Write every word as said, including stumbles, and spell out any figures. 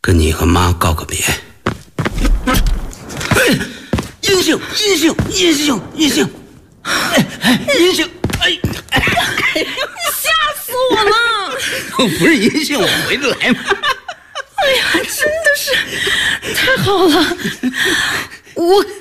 跟你和妈告个别。哎，阴性，阴性，阴性，阴性，哎哎，阴性，哎哎哎， 你吓死我了！ 不是阴性，我回得来吗？ 哎呀，真的是太好了！我